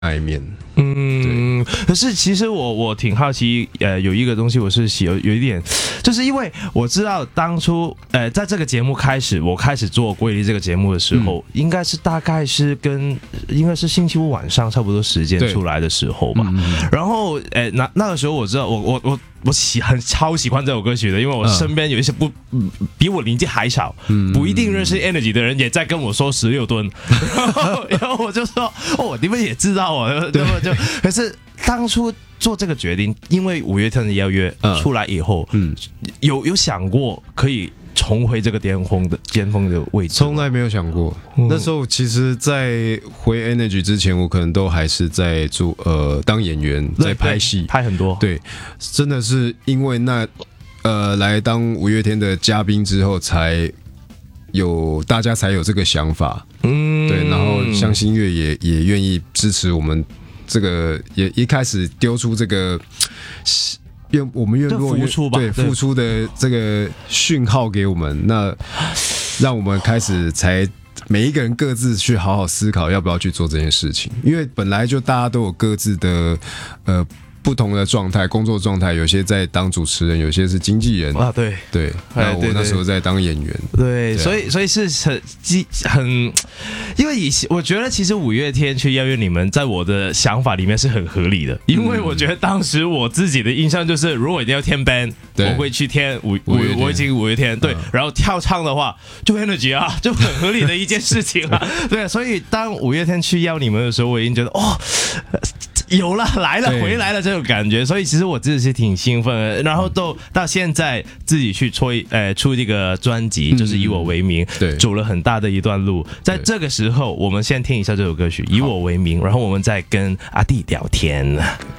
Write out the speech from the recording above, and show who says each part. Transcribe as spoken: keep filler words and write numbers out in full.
Speaker 1: 那一面。
Speaker 2: 嗯，可是其实我我挺好奇，呃，有一个东西我是有有一点，就是因为我知道当初呃在这个节目开始，我开始做瑰丽这个节目的时候，嗯、应该是大概是跟应该是星期五晚上差不多时间出来的时候吧。嗯、然后呃那那个时候我知道我我我。我喜很超喜欢这首歌曲的，因为我身边有一些不、嗯、比我年纪还少、嗯、不一定认识 Energy 的人也在跟我说十六吨，然后, 然后我就说哦，你们也知道啊，对吧？就可是当初做这个决定，因为五月天的邀约出来以后，嗯，有有想过可以重回这个巅峰的巅峰的位置？
Speaker 1: 从来没有想过。嗯、那时候其实，在回 Energy 之前，我可能都还是在做呃当演员，在拍戏，
Speaker 2: 拍很多。
Speaker 1: 对，真的是因为那呃来当五月天的嘉宾之后，才有大家才有这个想法。嗯，对，然后像新月也也愿意支持我们这个，也一开始丢出这个。愿我们愿不愿对付出的这个讯号给我们，那让我们开始才每一个人各自去好好思考要不要去做这件事情，因为本来就大家都有各自的呃不同的状态，工作状态，有些在当主持人，有些是经纪人
Speaker 2: 啊，对
Speaker 1: 对，那我那时候在当演员，
Speaker 2: 对，对所以所以是很很，因为以前我觉得其实五月天去邀约你们，在我的想法里面是很合理的，因为我觉得当时我自己的印象就是，如果一定要添 band， 我会去添五五，我会进五月天，对，嗯、然后跳唱的话就 Energy 啊，就很合理的一件事情啊，对，所以当五月天去邀你们的时候，我已经觉得哦。有了，来了，回来了这种感觉，所以其实我自己是挺兴奋的。然后到到现在自己去出呃出这个专辑，就是以我为名，对，走了很大的一段路。在这个时候，我们先听一下这首歌曲《以我为名》，然后我们再跟阿弟聊天。